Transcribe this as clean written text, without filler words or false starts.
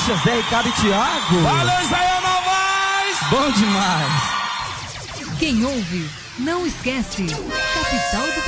Christian, Zé Ricardo e Thiago. Valeu, Israel Novaes! Bom demais. Quem ouve, não esquece. Capital do